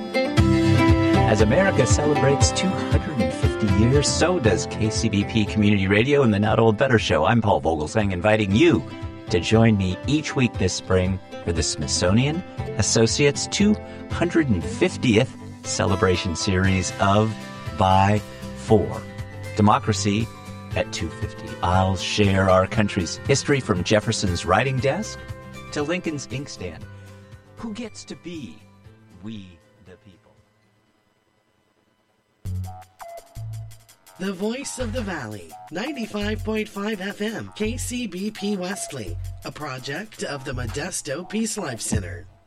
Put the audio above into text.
As America celebrates 250 years, so does KCBP Community Radio and the Not Old Better Show. I'm Paul Vogelsang, inviting you to join me each week this spring for the Smithsonian Associates 250th celebration series of By 4. Democracy at 250. I'll share our country's history from Jefferson's writing desk to Lincoln's inkstand. Who gets to be we the people? The Voice of the Valley, 95.5 FM, KCBP Wesley, a project of the Modesto Peace Life Center.